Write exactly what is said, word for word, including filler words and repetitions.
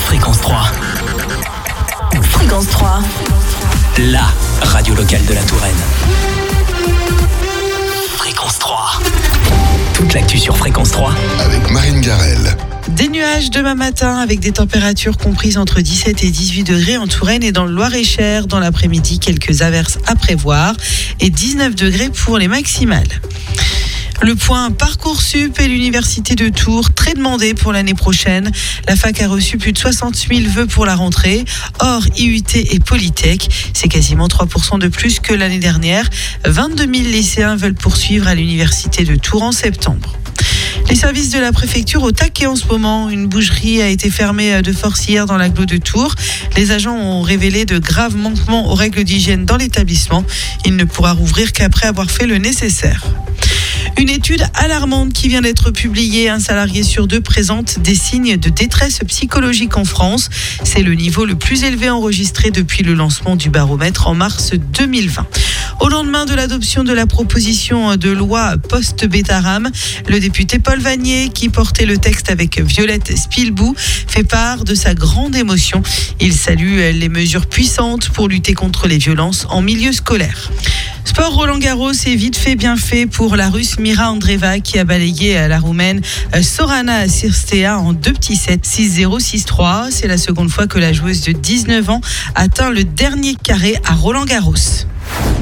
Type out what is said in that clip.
Fréquence trois. Fréquence trois. La radio locale de la Touraine. Fréquence trois. Toute l'actu sur Fréquence trois. Avec Marine Garel. Des nuages demain matin avec des températures comprises entre dix-sept et dix-huit degrés en Touraine et dans le Loir-et-Cher. Dans l'après-midi, quelques averses à prévoir et dix-neuf degrés pour les maximales. Le point Parcoursup et l'Université de Tours, très demandé pour l'année prochaine. La fac a reçu plus de soixante mille vœux pour la rentrée. Or, I U T et Polytech, c'est quasiment trois pour cent de plus que l'année dernière. vingt-deux mille lycéens veulent poursuivre à l'Université de Tours en septembre. Les services de la préfecture au taquet en ce moment. Une boucherie a été fermée de force hier dans l'agglo de Tours. Les agents ont révélé de graves manquements aux règles d'hygiène dans l'établissement. Il ne pourra rouvrir qu'après avoir fait le nécessaire. Une étude alarmante qui vient d'être publiée. Un salarié sur deux présente des signes de détresse psychologique en France. C'est le niveau le plus élevé enregistré depuis le lancement du baromètre en mars deux mille vingt. Au lendemain de l'adoption de la proposition de loi post-Bétarame, le député Paul Vanier, qui portait le texte avec Violette Spilbou, fait part de sa grande émotion. Il salue les mesures puissantes pour lutter contre les violences en milieu scolaire. Sport Roland-Garros, est vite fait, bien fait pour la Russe Mira Andreeva qui a balayé la Roumaine Sorana Cirstea en deux petits sets, six zéro, six trois. C'est la seconde fois que la joueuse de dix-neuf ans atteint le dernier carré à Roland-Garros.